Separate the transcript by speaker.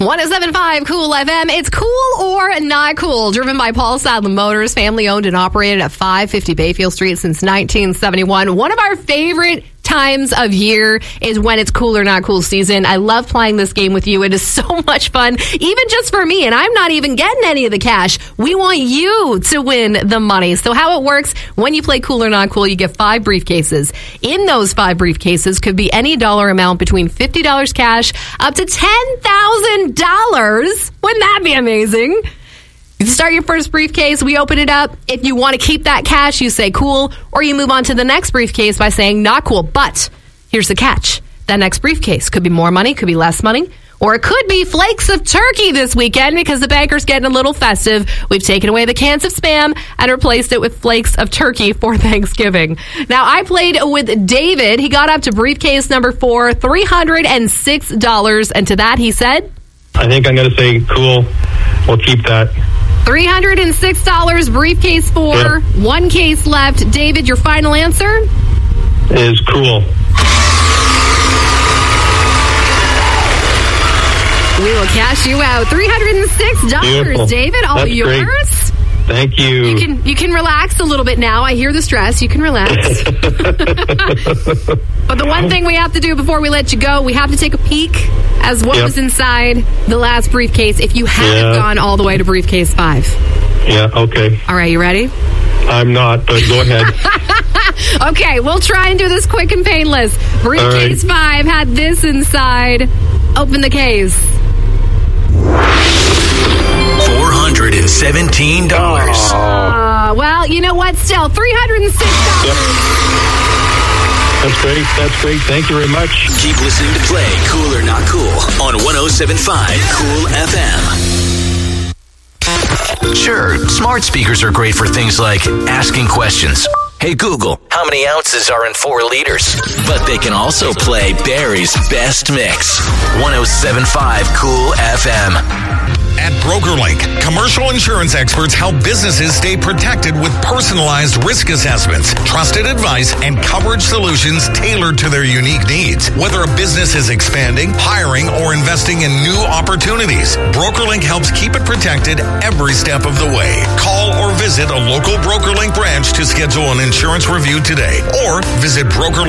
Speaker 1: 107.5 Cool FM. It's Cool or Not Cool, driven by Paul Sadler Motors, family owned and operated at 550 Bayfield Street since 1971. One of our favorite times of year is when it's Cool or Not Cool season. I love playing this game with you. It is so much fun, even just for me, and I'm not even getting any of the cash. We want you to win the money. So how it works, when you play Cool or Not Cool, you get 5 briefcases. In those 5 briefcases could be any dollar amount between $50 cash up to $10,000. Wouldn't that be amazing? You start your first briefcase, we open it up. If you want to keep that cash, you say cool, or you move on to the next briefcase by saying not cool. But here's the catch. That next briefcase could be more money, could be less money, or it could be flakes of turkey this weekend because the banker's getting a little festive. We've taken away the cans of Spam and replaced it with flakes of turkey for Thanksgiving. Now, I played with David. He got up to briefcase number 4, $306. And to that, he said,
Speaker 2: I think I'm going to say cool. We'll keep that.
Speaker 1: $306, briefcase 4,
Speaker 2: Yep.
Speaker 1: 1 case left. David, your final answer?
Speaker 2: Is cool.
Speaker 1: We will cash you out. $306,
Speaker 2: Beautiful.
Speaker 1: David, all
Speaker 2: That's
Speaker 1: yours.
Speaker 2: great. Thank you.
Speaker 1: You can relax a little bit now. I hear the stress. You can relax. But the one thing we have to do before we let you go, we have to take a peek as what was inside the last briefcase if you haven't gone all the way to briefcase 5.
Speaker 2: Yeah, okay.
Speaker 1: All right, you ready?
Speaker 2: I'm not, but go ahead.
Speaker 1: Okay, we'll try and do this quick and painless. Briefcase 5 had this inside. Open the case.
Speaker 3: $417.
Speaker 1: Well, you know what? Still, $306.
Speaker 2: Yep. That's great. That's great. Thank you very much.
Speaker 3: Keep listening to Play Cool or Not Cool on 107.5 Cool FM. Sure, smart speakers are great for things like asking questions. Hey Google, how many ounces are in 4 liters? But they can also play Barry's Best Mix. 107.5 Cool FM.
Speaker 4: At BrokerLink, commercial insurance experts help businesses stay protected with personalized risk assessments, trusted advice, and coverage solutions tailored to their unique needs. Whether a business is expanding, hiring, or investing in new opportunities, BrokerLink helps keep it protected every step of the way. Call or visit a local BrokerLink branch to schedule an insurance review today, or visit BrokerLink